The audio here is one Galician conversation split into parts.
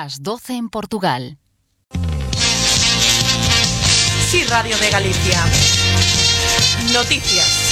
Las 12 en Portugal. Sí, Radio de Galicia. Noticias.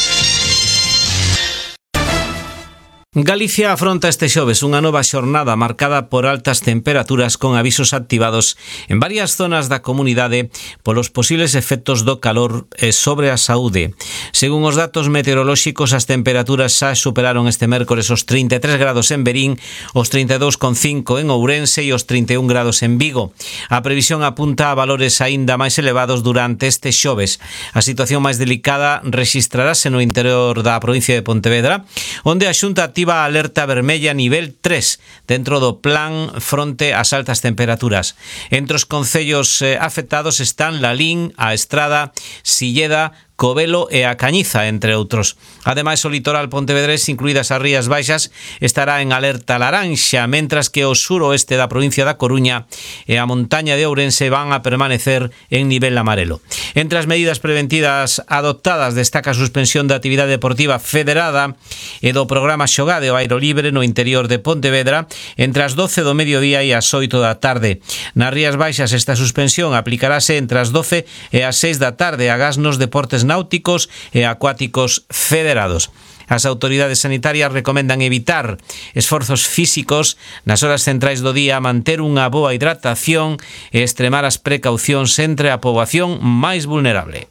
Galicia afronta este xoves unha nova xornada marcada por altas temperaturas con avisos activados en varias zonas da comunidade polos posibles efectos do calor sobre a saúde. Según os datos meteorolóxicos, as temperaturas xa superaron este mércores os 33 grados en Verín, os 32,5 en Ourense e os 31 grados en Vigo. A previsión apunta a valores aínda máis elevados durante este xoves. A situación máis delicada rexistrarase no interior da provincia de Pontevedra, onde a Xunta activa a alerta vermella nivel 3 dentro do plan fronte ás altas temperaturas. Entre os concellos afectados están Lalín, A Estrada, Silleda, Covelo e a Cañiza, entre outros. Ademais, o litoral pontevedrés, incluídas as Rías Baixas, estará en alerta laranxa, mentras que o suroeste da provincia da Coruña e a montaña de Ourense van a permanecer en nivel amarelo. Entre as medidas preventivas adoptadas destaca a suspensión da actividade deportiva federada e do programa Xogade ao aire libre no interior de Pontevedra entre as 12 do mediodía e as 8 da tarde. Nas Rías Baixas esta suspensión aplicarase entre as 12 e as 6 da tarde agás nos deportes náuticos e acuáticos federados. As autoridades sanitarias recomendan evitar esforzos físicos nas horas centrais do día, manter unha boa hidratación e extremar as precaucións entre a poboación máis vulnerable.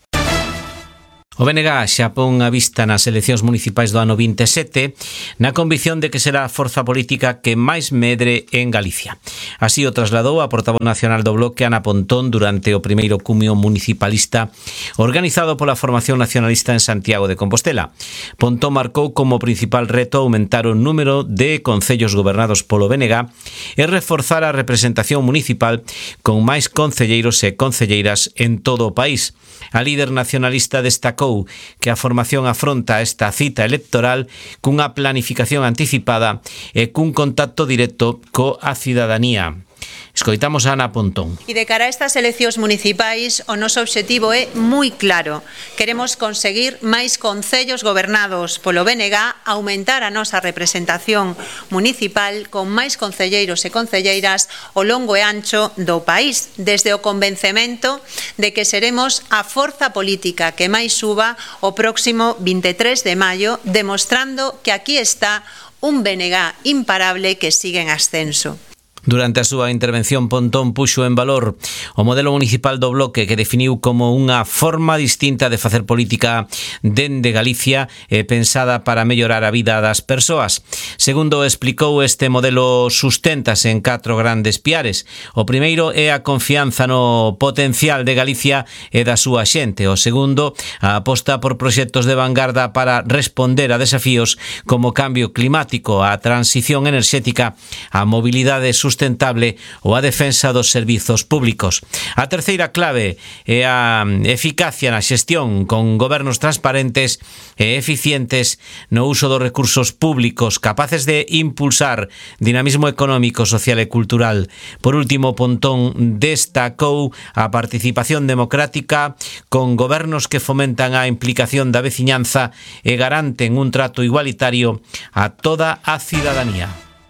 O BNG xa pon a vista nas eleccións municipais do ano 27 na convicción de que será a forza política que máis medre en Galicia. Así o trasladou a portavoz nacional do Bloque, Ana Pontón, durante o primeiro cumio municipalista organizado pola Formación Nacionalista en Santiago de Compostela. Pontón marcou como principal reto aumentar o número de concellos gobernados polo BNG e reforzar a representación municipal con máis concelleiros e concelleiras en todo o país. A líder nacionalista destacou que a formación afronta esta cita electoral cunha planificación anticipada e cun contacto directo coa cidadanía. Escoitamos a Ana Pontón. E de cara a estas eleccións municipais, o noso obxectivo é moi claro. Queremos conseguir máis concellos gobernados polo BNG, aumentar a nosa representación municipal con máis concelleiros e concelleiras ao longo e ancho do país, desde o convencemento de que seremos a forza política que máis suba o próximo 23 de maio, demostrando que aquí está un BNG imparable que sigue en ascenso. Durante a súa intervención, Pontón puxo en valor o modelo municipal do Bloque, que definiu como unha forma distinta de facer política dende Galicia pensada para mellorar a vida das persoas. Segundo explicou, este modelo susténtase en 4 grandes piares. O primeiro é a confianza no potencial de Galicia e da súa xente. O segundo, a aposta por proxectos de vanguarda para responder a desafíos como o cambio climático, a transición enerxética, a mobilidade sustentable ou a defensa dos servizos públicos. A terceira clave é a eficacia na xestión con gobernos transparentes e eficientes no uso dos recursos públicos, capaces de impulsar dinamismo económico, social e cultural. Por último, Pontón destacou a participación democrática con gobernos que fomentan a implicación da veciñanza e garanten un trato igualitario a toda a cidadanía.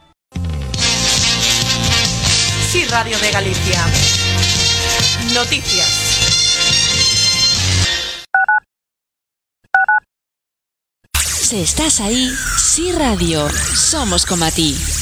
Sí, Radio de Galicia. Noticias. Si estás ahí, Sí Radio, somos como a ti.